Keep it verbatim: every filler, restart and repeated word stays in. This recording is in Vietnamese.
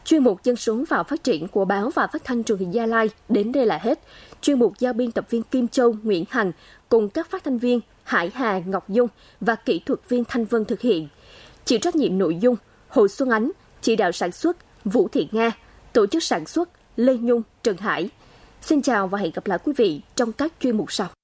Chuyên mục Dân số và Phát triển của Báo và Phát thanh Truyền hình Gia Lai đến đây là hết. Chuyên mục do biên tập viên Kim Châu, Nguyễn Hằng cùng các phát thanh viên Hải Hà, Ngọc Dung và kỹ thuật viên Thanh Vân thực hiện. Chịu trách nhiệm nội dung Hồ Xuân Ánh, chỉ đạo sản xuất Vũ Thị Nga, tổ chức sản xuất Lê Nhung, Trần Hải. Xin chào và hẹn gặp lại quý vị trong các chuyên mục sau.